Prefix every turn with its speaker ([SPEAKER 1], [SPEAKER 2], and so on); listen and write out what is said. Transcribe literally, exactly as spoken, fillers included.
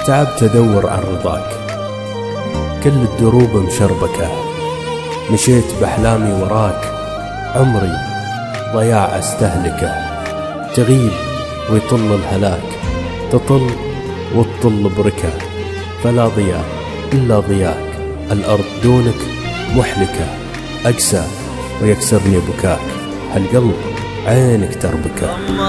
[SPEAKER 1] تعبت أدور عن رضاك، كل الدروب مشربكة، مشيت بأحلامي وراك، عمري ضياع أستهلكه. تغيب ويطل الهلاك، تطل وتطل بركة، فلا ضياء إلا ضياك، الأرض دونك محلكة. أقسى ويكسرني بكاك، هالقلب عينك تربكه.